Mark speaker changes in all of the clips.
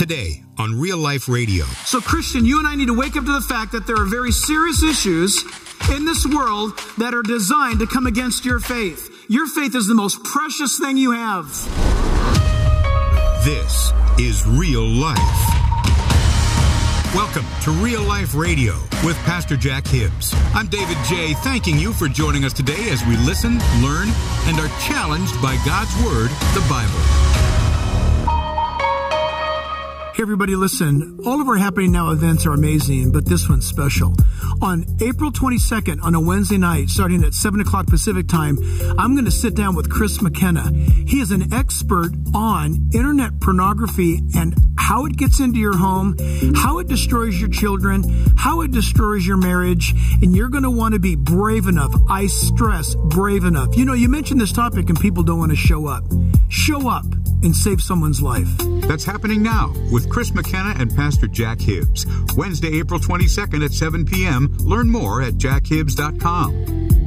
Speaker 1: Today on Real Life Radio.
Speaker 2: So, Christian, you and I need to wake up to the fact that there are very serious issues in this world that are designed to come against your faith. Your faith is the most precious thing you have.
Speaker 1: This is Real Life. Welcome to Real Life Radio with Pastor Jack Hibbs. I'm David J. Thanking you for joining us today as we listen, learn, and are challenged by God's Word, the Bible.
Speaker 2: Hey everybody, listen, all of our Happening Now events are amazing, but this one's special. On April 22nd, on a Wednesday night, starting at 7 o'clock Pacific time, I'm going to sit down with Chris McKenna. He is an expert on internet pornography and how it gets into your home, how it destroys your children, how it destroys your marriage, and you're going to want to be brave enough. I stress brave enough. You know, you mentioned this topic and people don't want to show up. Show up and save someone's life.
Speaker 1: That's happening now with Chris McKenna and Pastor Jack Hibbs. Wednesday, April 22nd at 7 p.m. Learn more at jackhibbs.com.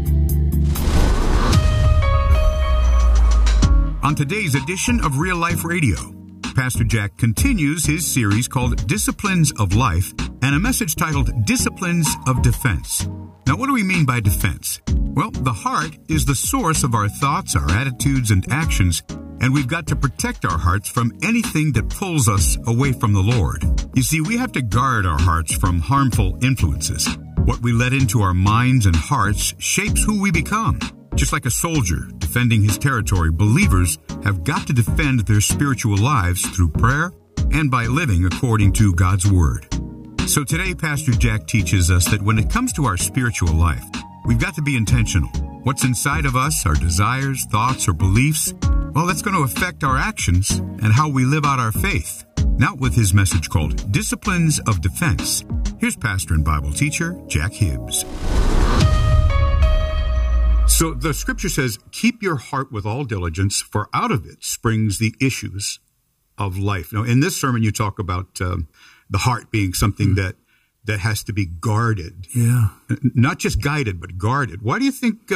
Speaker 1: On today's edition of Real Life Radio, Pastor Jack continues his series called Disciplines of Life and a message titled Disciplines of Defense. Now, what do we mean by defense? Well, the heart is the source of our thoughts, our attitudes, and actions, and we've got to protect our hearts from anything that pulls us away from the Lord. You see, we have to guard our hearts from harmful influences. What we let into our minds and hearts shapes who we become. Just like a soldier defending his territory, believers have got to defend their spiritual lives through prayer and by living according to God's Word. So today, Pastor Jack teaches us that when it comes to our spiritual life, we've got to be intentional. What's inside of us, our desires, thoughts, or beliefs, well, that's going to affect our actions and how we live out our faith. Now with his message called Disciplines of Defense, here's pastor and Bible teacher Jack Hibbs. So the scripture says, keep your heart with all diligence, for out of it springs the issues of life. Now, in this sermon, you talk about the heart being something that has to be guarded. Yeah. Not just guided, but guarded. Why do you think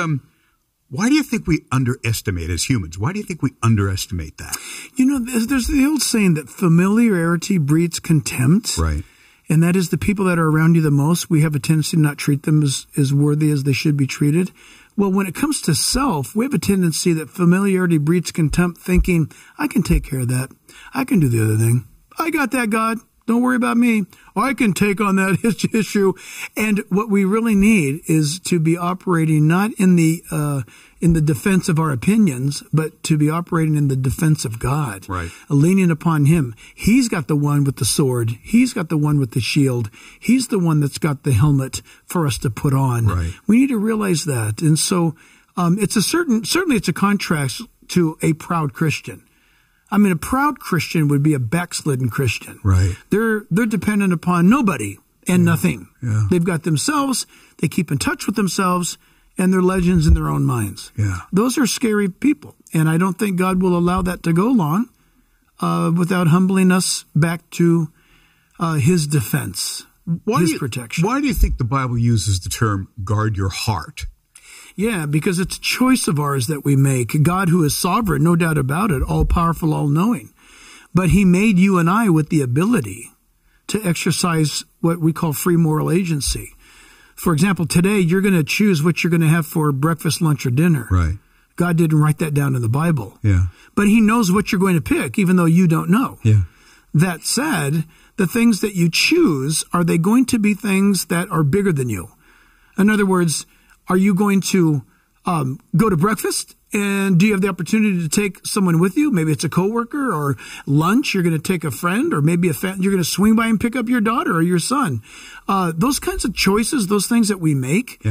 Speaker 1: we underestimate as humans? Why do you think we underestimate that? You know, there's the old saying that familiarity breeds contempt. Right. And that is the people that are around you the most, we have a tendency to not treat them as worthy as they should be treated. Well, when it comes to self, we have a tendency that familiarity breeds contempt, thinking, I can take care of that. I can do the other thing. I got that, God. Don't worry about me. I can take on that issue. And what we really need is to be operating not in the defense of our opinions, but to be operating in the defense of God. Right. Leaning upon Him. He's got the one with the sword. He's got the one with the shield. He's the one that's got the helmet for us to put on. Right. We need to realize that. And so certainly it's a contrast to a proud Christian. I mean, a proud Christian would be a backslidden Christian. Right. They're dependent upon nobody and nothing. Yeah. They've got themselves. They keep in touch with themselves, and they're legends in their own minds. Yeah. Those are scary people, and I don't think God will allow that to go long without humbling us back to His defense, His protection. Why do you think the Bible uses the term guard your heart? Yeah, because it's a choice of ours that we make. God, who is sovereign, no doubt about it, all-powerful, all-knowing. But He made you and I with the ability to exercise what we call free moral agency. For example, today you're going to choose what you're going to have for breakfast, lunch, or dinner. Right. God didn't write that down in the Bible. Yeah. But He knows what you're going to pick, even though you don't know. Yeah. That said, the things that you choose, are they going to be things that are bigger than you? In other words, are you going to go to breakfast, and do you have the opportunity to take someone with you? Maybe it's a coworker, or lunch, you're going to take a friend, or maybe you're going to swing by and pick up your daughter or your son. Those kinds of choices, those things that we make,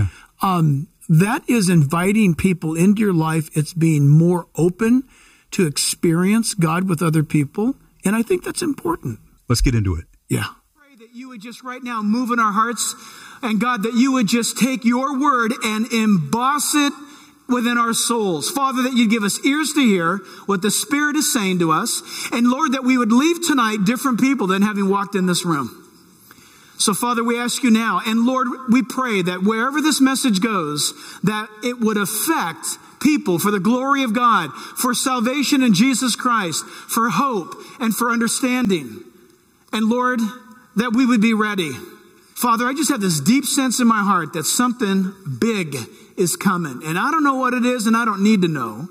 Speaker 1: that is inviting people into your life. It's being more open to experience God with other people, and I think that's important. Let's get into it. Yeah. That you would just right now move in our hearts, and God, that you would just take your word and emboss it within our souls. Father, that you'd give us ears to hear what the Spirit is saying to us, and Lord, that we would leave tonight different people than having walked in this room. So Father, we ask you now, and Lord, we pray that wherever this message goes, that it would affect people for the glory of God, for salvation in Jesus Christ, for hope and for understanding.
Speaker 2: And Lord, that we would be ready. Father, I just have this deep sense in my heart that something big is coming. And I don't know what it is, and I don't need to know.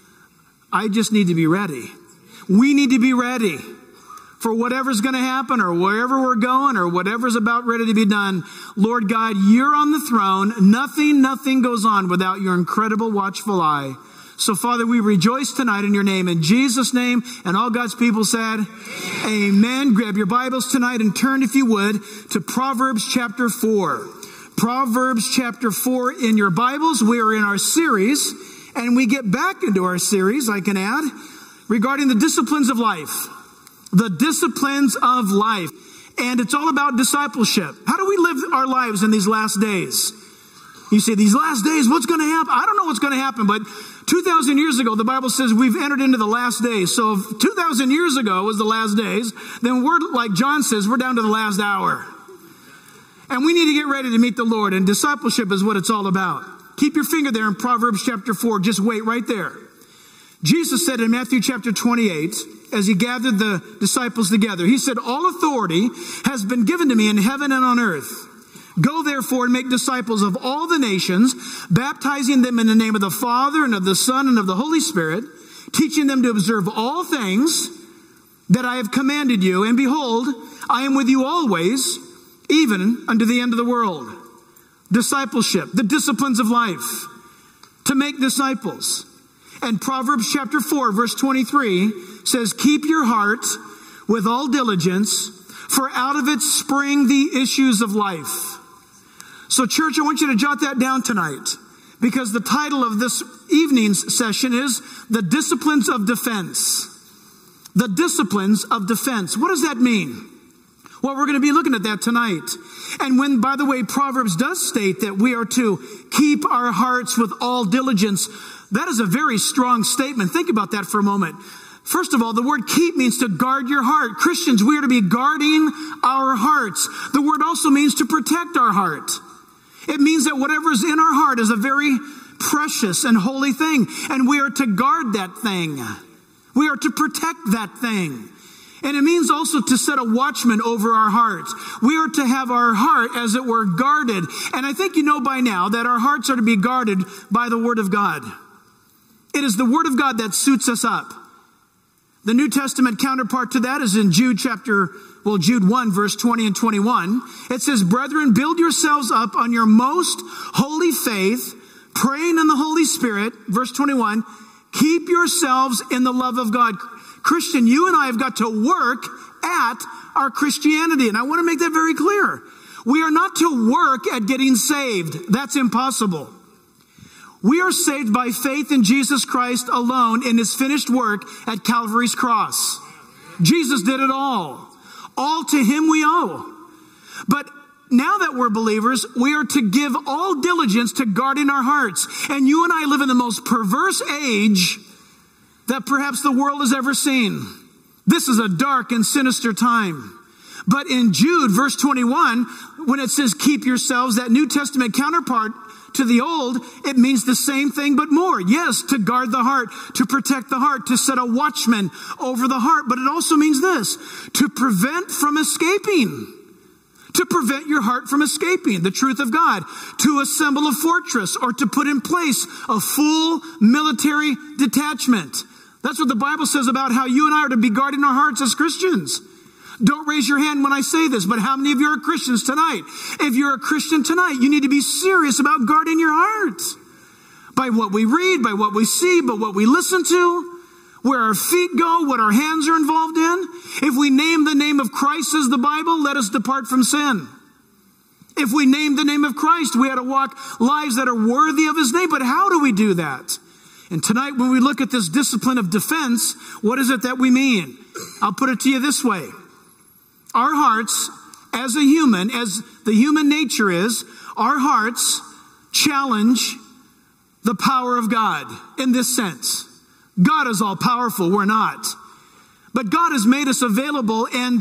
Speaker 2: I just need to be ready. We need to be ready for whatever's going to happen or wherever we're going or whatever's about ready to be done. Lord God, you're on the throne. Nothing goes on without your incredible watchful eye. So, Father, we rejoice tonight in your name. In Jesus' name, and all God's people said, amen. Grab your Bibles tonight and turn, if you would, to Proverbs chapter 4. Proverbs chapter 4 in your Bibles. We are in our series, and we get back into our series, I can add, regarding the disciplines of life. The disciplines of life. And it's all about discipleship. How do we live our lives in these last days? You say, these last days, what's going to happen? I don't know what's going to happen, but 2,000 years ago, the Bible says we've entered into the last days. So if 2,000 years ago was the last days, then we're, like John says, we're down to the last hour. And we need to get ready to meet the Lord, and discipleship is what it's all about. Keep your finger there in Proverbs chapter 4. Just wait right there. Jesus said in Matthew chapter 28, as he gathered the disciples together, he said, all authority has been given to me in heaven and on earth. Go therefore and make disciples of all the nations, baptizing them in the name of the Father and of the Son and of the Holy Spirit, teaching them to observe all things that I have commanded you. And behold, I am with you always, even unto the end of the world. Discipleship, the disciplines of life, to make disciples. And Proverbs chapter 4, verse 23 says, keep your heart with all diligence, for out of it spring the issues of life. So church, I want you to jot that down tonight, because the title of this evening's session is The Disciplines of Defense. The Disciplines of Defense. What does that mean? Well, we're going to be looking at that tonight. And when, by the way, Proverbs does state that we are to keep our hearts with all diligence, that is a very strong statement. Think about that for a moment. First of all, the word keep means to guard your heart. Christians, we are to be guarding our hearts. The word also means to protect our heart. It means that whatever is in our heart is a very precious and holy thing. And we are to guard that thing. We are to protect that thing. And it means also to set a watchman over our hearts. We are to have our heart, as it were, guarded. And I think you know by now that our hearts are to be guarded by the Word of God. It is the Word of God that suits us up. The New Testament counterpart to that is in Jude 1, verse 20 and 21. It says, brethren, build yourselves up on your most holy faith, praying in the Holy Spirit. Verse 21, keep yourselves in the love of God. Christian, you and I have got to work at our Christianity. And I want to make that very clear. We are not to work at getting saved. That's impossible. We are saved by faith in Jesus Christ alone in his finished work at Calvary's cross. Jesus did it all. All to him we owe. But now that we're believers, we are to give all diligence to guarding our hearts. And you and I live in the most perverse age that perhaps the world has ever seen. This is a dark and sinister time. But in Jude, verse 21, when it says keep yourselves, that New Testament counterpart to the old, it means the same thing but more. Yes, to guard the heart, to protect the heart, to set a watchman over the heart. But it also means this, to prevent from escaping. To prevent your heart from escaping the truth of God. To assemble a fortress, or to put in place a full military detachment. That's what the Bible says about how you and I are to be guarding our hearts as Christians. Don't raise your hand when I say this, but how many of you are Christians tonight? If you're a Christian tonight, you need to be serious about guarding your heart. By what we read, by what we see, by what we listen to, where our feet go, what our hands are involved in. If we name the name of Christ, says the Bible, let us depart from sin. If we name the name of Christ, we ought to walk lives that are worthy of his name. But how do we do that? And tonight, when we look at this discipline of defense, what is it that we mean? I'll put it to you this way. Our hearts, as a human, as the human nature is, our hearts challenge the power of God in this sense. God is all powerful, we're not. But God has made us available and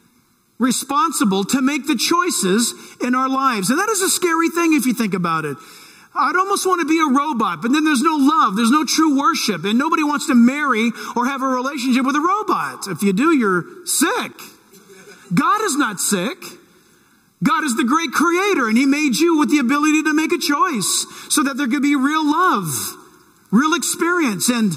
Speaker 2: responsible to make the choices in our lives. And that is a scary thing if you think about it. I'd almost want to be a robot, but then there's no love, there's no true worship, and nobody wants to marry or have a relationship with a robot. If you do, you're sick. God is not sick. God is the great creator, and he made you with the ability to make a choice so that there could be real love, real experience. And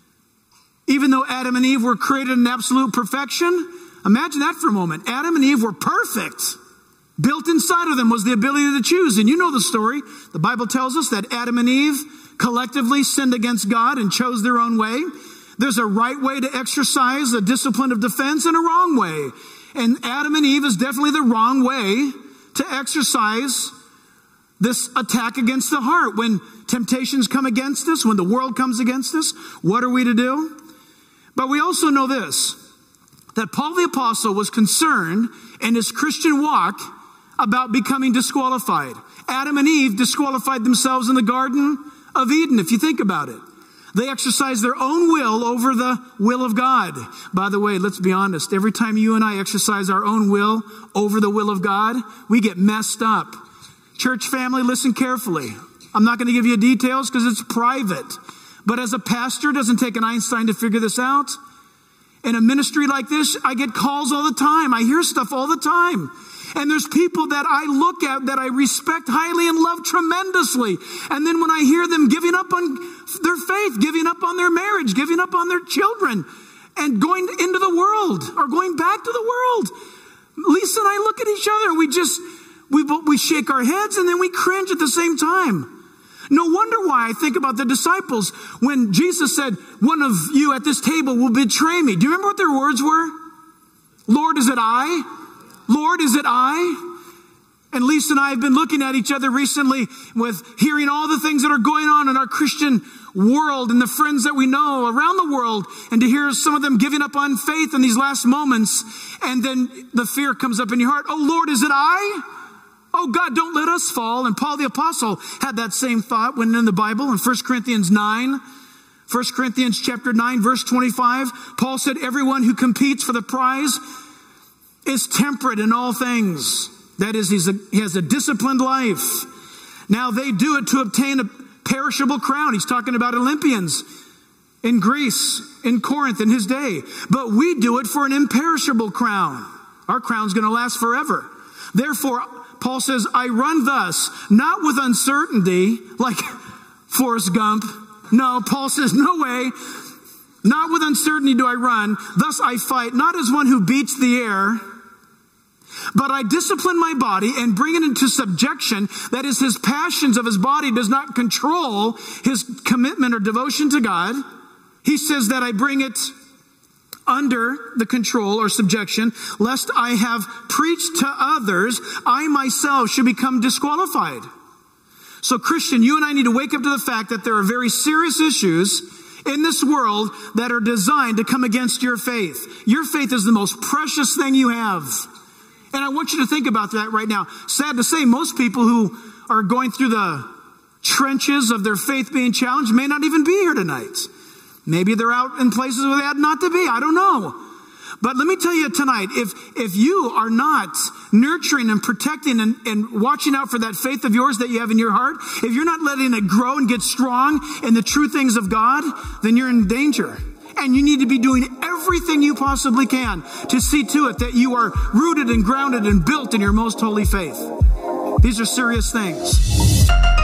Speaker 2: even though Adam and Eve were created in absolute perfection, imagine that for a moment. Adam and Eve were perfect. Built inside of them was the ability to choose. And you know the story. The Bible tells us that Adam and Eve collectively sinned against God and chose their own way. There's a right way to exercise the discipline of defense and a wrong way. And Adam and Eve is definitely the wrong way to exercise this attack against the heart. When temptations come against us, when the world comes against us, what are we to do? But we also know this, that Paul the Apostle was concerned in his Christian walk about becoming disqualified. Adam and Eve disqualified themselves in the Garden of Eden, if you think about it. They exercised their own will over the will of God. By the way, let's be honest. Every time you and I exercise our own will over the will of God, we get messed up. Church family, listen carefully. I'm not going to give you details because it's private. But as a pastor, it doesn't take an Einstein to figure this out. In a ministry like this, I get calls all the time. I hear stuff all the time. And there's people that I look at that I respect highly and love tremendously. And then when I hear them giving up on their faith, giving up on their marriage, giving up on their children, and going into the world or going back to the world, Lisa and I look at each other and we shake our heads and then we cringe at the same time. No wonder why I think about the disciples when Jesus said, one of you at this table will betray me. Do you remember what their words were? Lord, is it I? Lord, is it I? And Lisa and I have been looking at each other recently with hearing all the things that are going on in our Christian world and the friends that we know around the world, and to hear some of them giving up on faith in these last moments. And then the fear comes up in your heart. Oh, Lord, is it I? Oh, God, don't let us fall. And Paul the Apostle had that same thought when in the Bible in 1 Corinthians 9. 1 Corinthians chapter 9, verse 25. Paul said, everyone who competes for the prize is temperate in all things. That is, he has a disciplined life. Now they do it to obtain a perishable crown. He's talking about Olympians in Greece, in Corinth in his day. But we do it for an imperishable crown. Our crown's going to last forever. Therefore, Paul says, I run thus, not with uncertainty, like Forrest Gump. No, Paul says, no way. Not with uncertainty do I run. Thus I fight, not as one who beats the air, but I discipline my body and bring it into subjection. That is, his passions of his body does not control his commitment or devotion to God. He says that I bring it under the control or subjection, lest I have preached to others, I myself should become disqualified. So Christian, you and I need to wake up to the fact that there are very serious issues in this world that are designed to come against your faith. Your faith is the most precious thing you have. And I want you to think about that right now. Sad to say, most people who are going through the trenches of their faith being challenged may not even be here tonight. Maybe they're out in places where they had not to be. I don't know. But let me tell you tonight, if you are not nurturing and protecting and watching out for that faith of yours that you have in your heart, if you're not letting it grow and get strong in the true things of God, then you're in danger. And you need to be doing everything you possibly can to see to it that you are rooted and grounded and built in your most holy faith. These are serious things.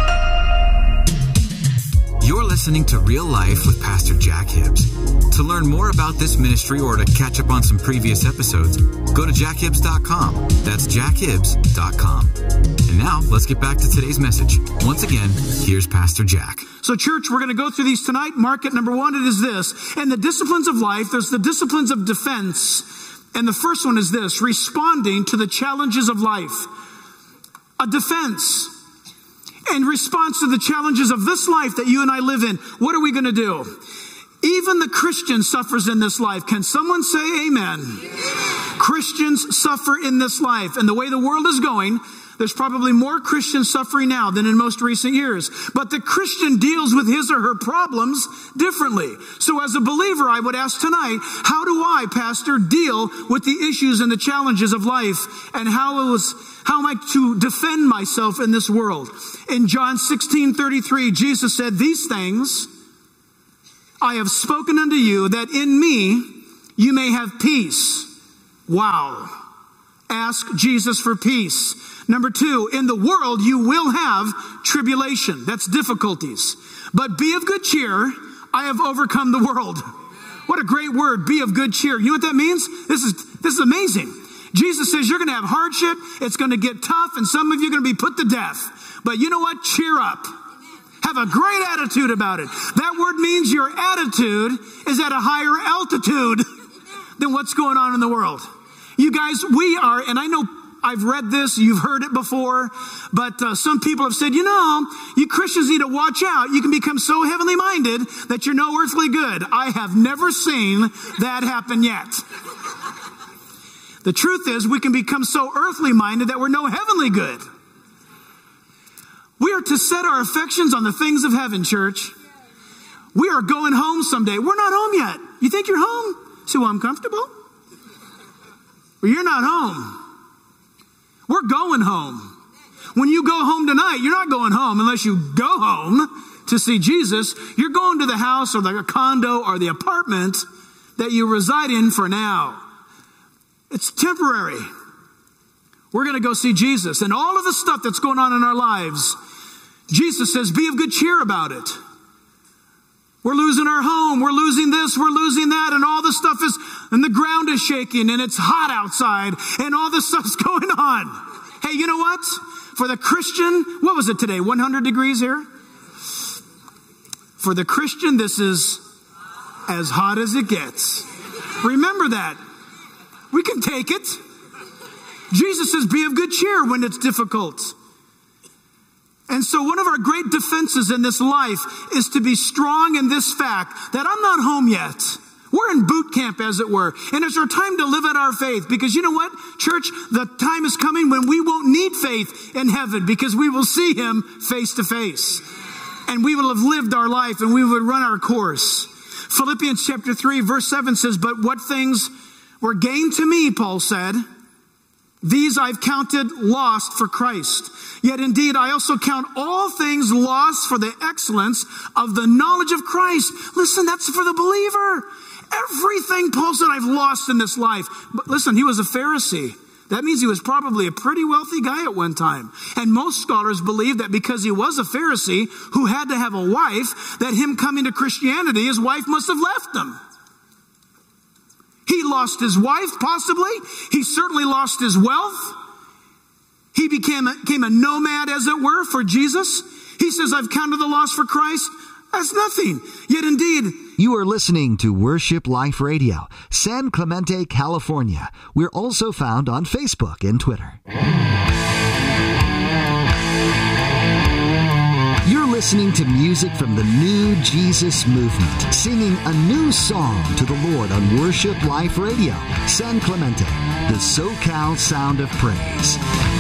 Speaker 3: You're listening to Real Life with Pastor Jack Hibbs. To learn more about this ministry or to catch up on some previous episodes, go to jackhibbs.com. That's jackhibbs.com. And now, let's get back to today's message. Once again, here's Pastor Jack.
Speaker 2: So church, we're going to go through these tonight. Mark it. Number one, it is this. In the disciplines of life, there's the disciplines of defense. And the first one is this, responding to the challenges of life. A defense. In response to the challenges of this life that you and I live in, what are we going to do? Even the Christian suffers in this life. Can someone say amen? Amen. Christians suffer in this life. And the way the world is going, there's probably more Christians suffering now than in most recent years. But the Christian deals with his or her problems differently. So as a believer, I would ask tonight, how do I, Pastor, deal with the issues and the challenges of life? And how am I to defend myself in this world? In John 16:33, Jesus said, these things I have spoken unto you, that in me you may have peace. Wow. Ask Jesus for peace. Number 2, in the world you will have tribulation. That's difficulties. But be of good cheer. I have overcome the world. What a great word, be of good cheer. You know what that means? This is amazing. Jesus says you're going to have hardship. It's going to get tough, and some of you are going to be put to death. But you know what? Cheer up. Have a great attitude about it. That word means your attitude is at a higher altitude than what's going on in the world. You guys, we are, and I know I've read this, you've heard it before, but some people have said, you Christians need to watch out. You can become so heavenly minded that you're no earthly good. I have never seen that happen yet. The truth is, we can become so earthly minded that we're no heavenly good. We are to set our affections on the things of heaven, church. We are going home someday. We're not home yet. You think you're home? So uncomfortable? Well, you're not home. We're going home. When you go home tonight, you're not going home unless you go home to see Jesus. You're going to the house or the condo or the apartment that you reside in for now. It's temporary. We're going to go see Jesus. And all of the stuff that's going on in our lives, Jesus says, be of good cheer about it. We're losing our home. We're losing this. We're losing that. And all the stuff is, and the ground is shaking and it's hot outside and all this stuff's going on. Hey, you know what? For the Christian, what was it today? 100 degrees here? For the Christian, this is as hot as it gets. Remember that. We can take it. Jesus says, be of good cheer when it's difficult. And so one of our great defenses in this life is to be strong in this fact that I'm not home yet. We're in boot camp, as it were. And it's our time to live out our faith. Because you know what, church? The time is coming when we won't need faith in heaven because we will see him face to face. And we will have lived our life and we will run our course. Philippians chapter 3, verse 7 says, but what things were gained to me, Paul said, these I've counted lost for Christ. Yet indeed, I also count all things lost for the excellence of the knowledge of Christ. Listen, that's for the believer. Everything Paul said I've lost in this life. But listen, he was a Pharisee. That means he was probably a pretty wealthy guy at one time. And most scholars believe that because he was a Pharisee who had to have a wife, that him coming to Christianity, his wife must have left him. He lost his wife, possibly. He certainly lost his wealth. He became a nomad, as it were, for Jesus. He says, I've counted the loss for Christ as nothing. Yet indeed,
Speaker 4: you are listening to Worship Life Radio, San Clemente, California. We're also found on Facebook and Twitter. You're listening to music from the New Jesus Movement, singing a new song to the Lord on Worship Life Radio, San Clemente, the SoCal sound of praise.